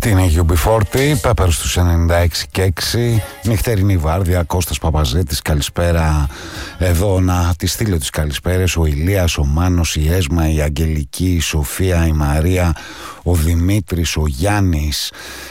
Την UB40, Πέπερ στους 96 και 6, νυχτερινή βάρδια, Κώστας Παπαζέτης, καλησπέρα. Εδώ να τη στείλω τις καλησπέρες, ο Ηλίας, ο Μάνος, η Έσμα, η Αγγελική, η Σοφία, η Μαρία, ο Δημήτρης, ο Γιάννης,